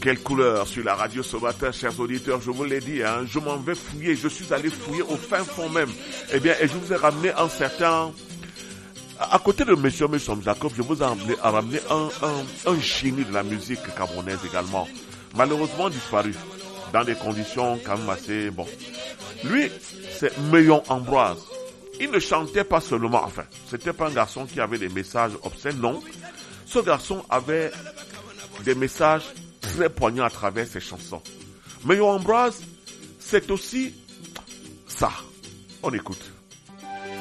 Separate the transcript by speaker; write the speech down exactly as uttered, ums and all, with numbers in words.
Speaker 1: Quelle couleur sur la radio ce matin, chers auditeurs, je vous l'ai dit, hein, je m'en vais fouiller, je suis allé fouiller au fin fond même. Eh bien, et je vous ai ramené un certain... À côté de Monsieur Messom Jacob, je vous ai ramené, ramené un, un, un génie de la musique camerounaise également, malheureusement disparu, dans des conditions quand même assez... Bon. Lui, c'est Meillon Ambroise. Il ne chantait pas seulement, enfin, c'était pas un garçon qui avait des messages obscènes, non. Ce garçon avait des messages très poignant à travers ses chansons. Mais Ambroise, c'est aussi ça. On écoute.